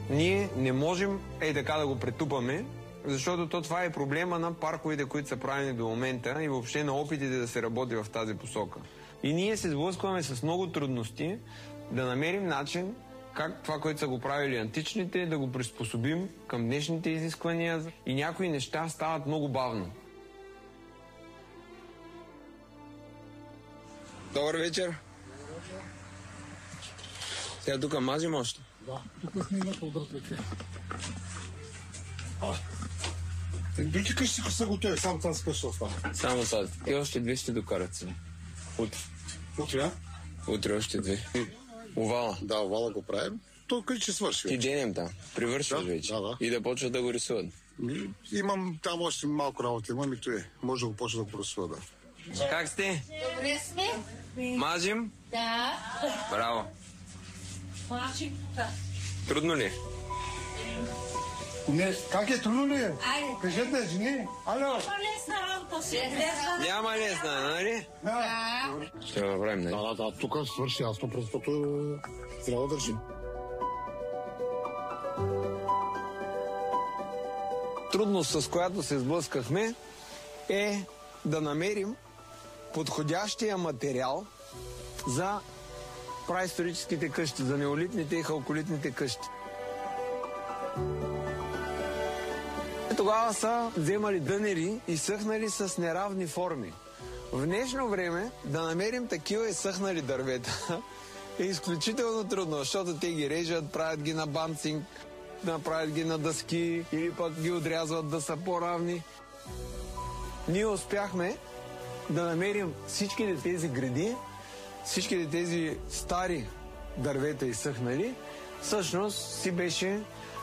ние не можем така да го претупаме, защото това е проблема на парковете, които са правени до момента и въобще на опитите да се работи в тази посока. И ние се сблъскваме с много трудности да намерим начин как това, което са го правили античните, да го приспособим към днешните изисквания и някои неща стават много бавно. Добър вечер! Сега тук мазим още? Да, тук снимат отвътре. Други къщи са готови, само тази къща остава. Само тази. И още 2 ще докарат се. Утре. Утре? Утре още 2. Овала. Да, овала го правим. То къде ще свърши? Ти денем там. Привършваш вече. Да. И да почват да го рисуват. Имам там още малко работа. Имам и това. Може да го почва да го рисува, да. Как сте? Добре сме. Мазим? Да. Браво. Мажим. Трудно ли? Не, как е, трудно ли е? Айде. Кажете, жени. Ало. Лесна работа си. Няма лесна, нали? Да. Ще го направим, нали? Да, тук свърши ясно, просто трябва да държим. Трудност, с която се сблъскахме, е да намерим подходящия материал за праисторическите къщи, за неолитните и халколитните къщи. Тогава са вземали дънери и съхнали с неравни форми. В днешно време да намерим такива изсъхнали дървета е изключително трудно, защото те ги режат, правят ги на банцинг, направят ги на дъски или пък ги отрязват да са по-равни. Ние успяхме да намерим всичките тези гради, всичките тези стари дървета изсъхнали, всъщност си беше